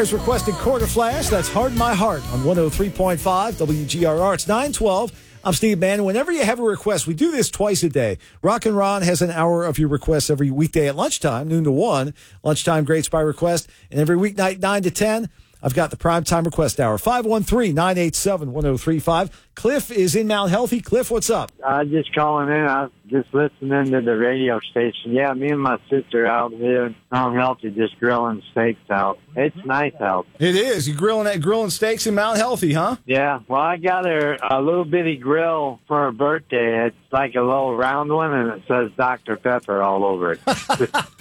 There's requested Quarter Flash. That's Hard My Heart on 103.5 WGRR. It's 9:12. I'm Steve Mann. Whenever you have a request, we do this twice a day. Rock and Ron has an hour of your requests every weekday at lunchtime, noon to 1. Lunchtime, Greats by Request. And every weeknight, 9 to 10, I've got the Primetime Request Hour. 513-987-1035. Cliff is in Mount Healthy. Cliff, what's up? Just calling in. I was just listening to the radio station. Yeah, me and my sister out here in Mount Healthy just grilling steaks out. It's nice out. It is. You grilling steaks in Mount Healthy, huh? Yeah. Well, I got her a little bitty grill for her birthday. It's like a little round one, and it says Dr. Pepper all over it.